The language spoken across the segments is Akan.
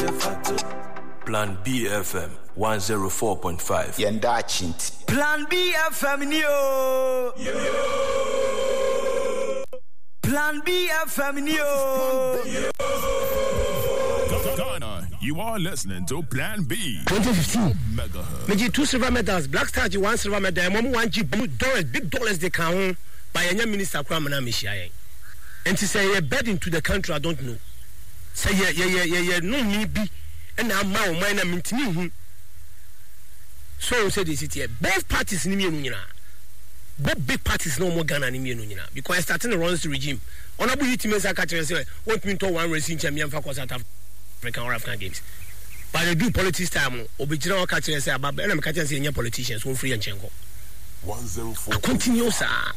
Plan B FM 104.5. Yenda Chinti. Plan B FM Neo. Plan B FM Neo. You are listening to Plan B. 2015. Megahertz. Meji 2 silver medals. Black Star 1 silver medal. Mom 1G dollars, big dollars they can by any minister Kramana Mishia. And to say a bed into the country, I don't know. Say yeah, no me be and I'm now mine and mintini. So said this here. Both parties in Munina. Both big parties no more Ghana in Munina. Because starting the runs regime. Honorable Utimesa Catcher say, what mean to one racing champion for South African or African games. But they do politics time, Obijano Catcher say about and I'm catching senior politicians who free and Chenko. 104. I continue,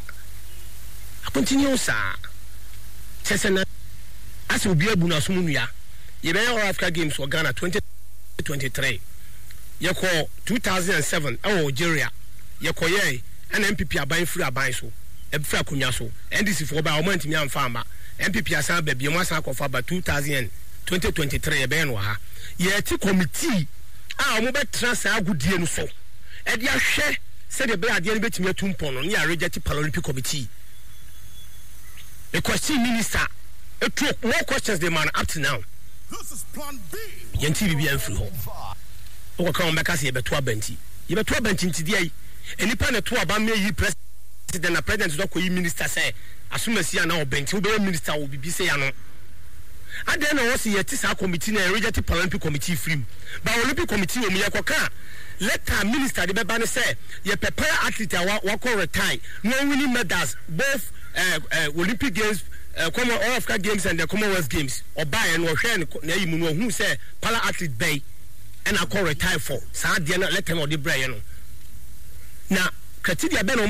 sir. Chesena as will be a bunasumunia. You may Africa games for Ghana 2023. You call 2007 Algeria. You call an MPP are buying free abiso, a free cunyaso, and this is for about a month me and farmer. MPP are some baby, one sack of about 2023 a benwaha. Yet committee. Mobile transfer good deal so. And ya share said the bear the bit me a tumpon on your rejected Paralympic committee. The question minister, it took more questions than man up to now. This is Plan B. Yanti and free home. Oh, come back as you better benty. You better benty today. Any pan of 2 about me, you president, a president, not minister say, as soon as you are now bent, you minister will be say, I know. I then also yet is our committee and rejected Paralympic committee free. But Olympic committee will me a coca. Let our minister the Babane say, you prepare athlete walk or retire. No winning medals, both Olympic Games, Common All Africa Games and the Commonwealth Games, or buy and or share who say para athlete bay and I call retire for. Sa Diana let him or the Brian. Now, Katidia Ben